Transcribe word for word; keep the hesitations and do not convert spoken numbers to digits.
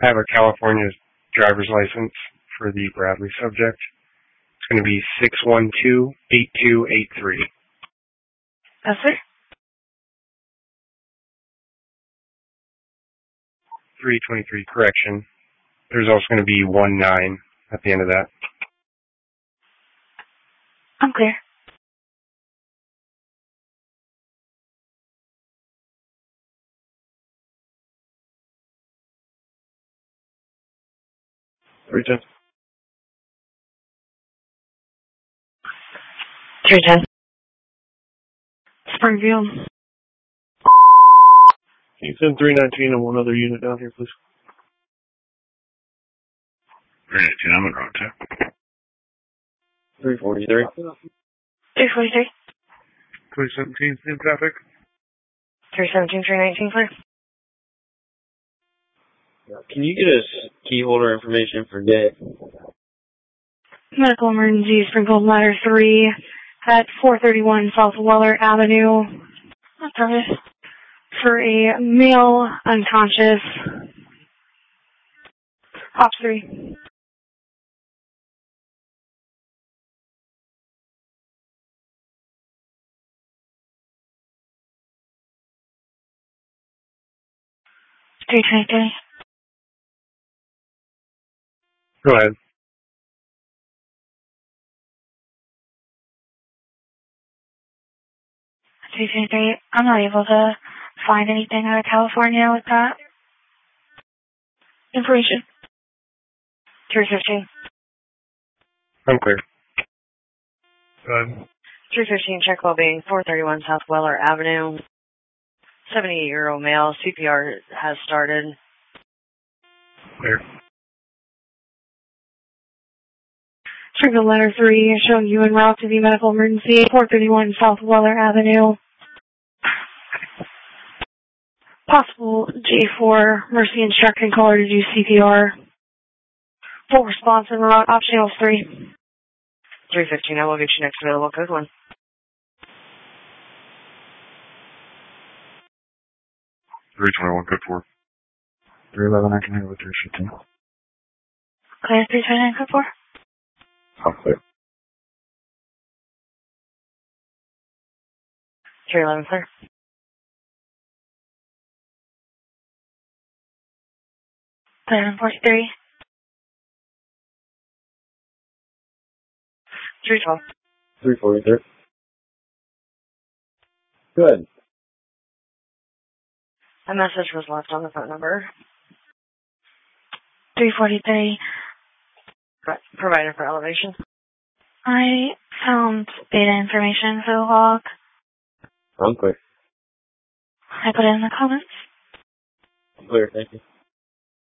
I have a California driver's license for the Bradley subject. It's going to be six one two, eight two eight three. Yes, sir. three twenty-three, correction. There's also going to be one nine at the end of that. I'm clear. three ten. three ten. Springfield. Can you send three nineteen and one other unit down here, please? three nineteen, I'm in route two. three forty-three. three forty-three. three seventeen, in traffic. three seventeen, three nineteen, clear. Can you get us key holder information for Dave? Medical emergency, Springfield Ladder three at four thirty-one South Weller Avenue. Service for a male unconscious. Ops three. three twenty-three. Go ahead. three twenty-three. I'm not able to find anything out of California with that information. three fifteen. I'm clear. Go ahead. three fifteen, check well-being, four thirty-one South Weller Avenue. seventy-eight-year-old male, C P R has started. Clear. Springfield Letter three, showing you en route to the medical emergency, four thirty-one South Weller Avenue. Possible J four, Mercy instructing caller to do C P R. Full response en route, optional three. three fifteen, I will get you next available code one. three twenty-one, code four. three eleven, I can handle with three fifteen. Clear, three twenty-nine, code four. I'm clear. three eleven, clear. Clear, forty-three. three twelve. three forty-three. Good. A message was left on the phone number. three forty-three. Provided for elevation. I found data information for the log. I'm clear. I put it in the comments. I'm clear, thank you.